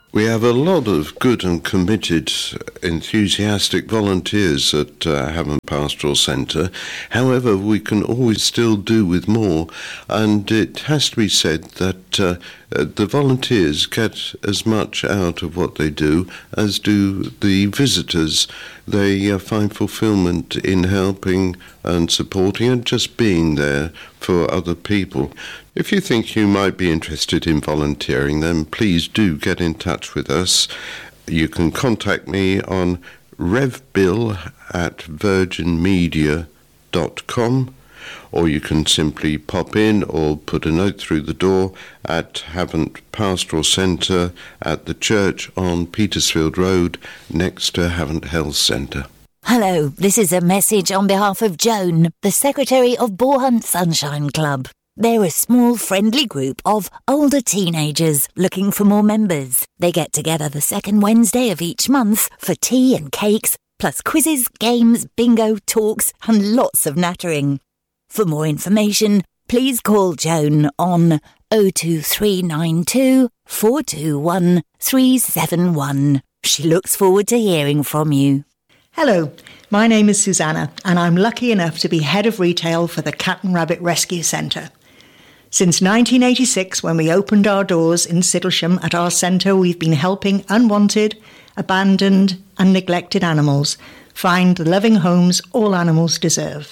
We have a lot of good and committed, enthusiastic volunteers at Havant Pastoral Centre. However, we can always still do with more, and it has to be said that the volunteers get as much out of what they do as do the visitors. They find fulfilment in helping and supporting and just being there for other people. If you think you might be interested in volunteering, then please do get in touch with us. You can contact me on revbill@virginmedia.com, or you can simply pop in or put a note through the door at Havant Pastoral Centre at the church on Petersfield Road next to Havant Health Centre. Hello, this is a message on behalf of Joan, the secretary of Borehunt Sunshine Club. They're a small, friendly group of older teenagers looking for more members. They get together the second Wednesday of each month for tea and cakes, plus quizzes, games, bingo, talks, and lots of nattering. For more information, please call Joan on 02392 421 371. She looks forward to hearing from you. Hello, my name is Susanna, and I'm lucky enough to be head of retail for the Cat and Rabbit Rescue Centre. Since 1986, when we opened our doors in Siddlesham at our centre, we've been helping unwanted, abandoned and neglected animals find the loving homes all animals deserve.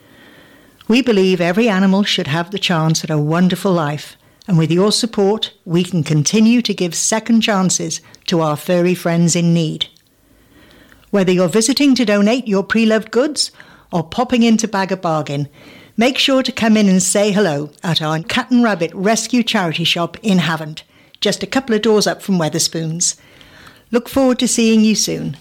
We believe every animal should have the chance at a wonderful life, and with your support, we can continue to give second chances to our furry friends in need. Whether you're visiting to donate your pre-loved goods or popping in to bag a bargain, make sure to come in and say hello at our Cat and Rabbit Rescue Charity Shop in Havant, just a couple of doors up from Wetherspoons. Look forward to seeing you soon.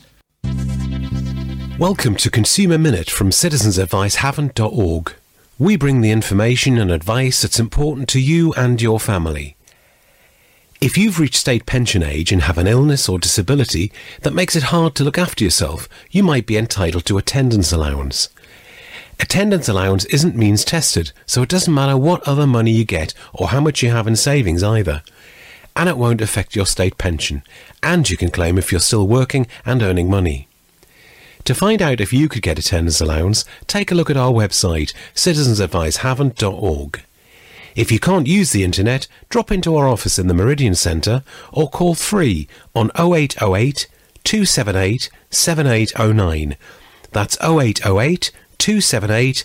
Welcome to Consumer Minute from citizensadvicehavant.org. We bring the information and advice that's important to you and your family. If you've reached state pension age and have an illness or disability that makes it hard to look after yourself, you might be entitled to attendance allowance. Attendance allowance isn't means tested, so it doesn't matter what other money you get or how much you have in savings either. And it won't affect your state pension, and you can claim if you're still working and earning money. To find out if you could get attendance allowance, take a look at our website, citizensadvicehavant.org. If you can't use the internet, drop into our office in the Meridian Centre or call free on 0808 278 7809. That's 0808 278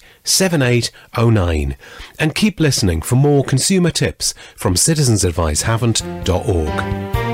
7809. And keep listening for more consumer tips from citizensadvicehavant.org.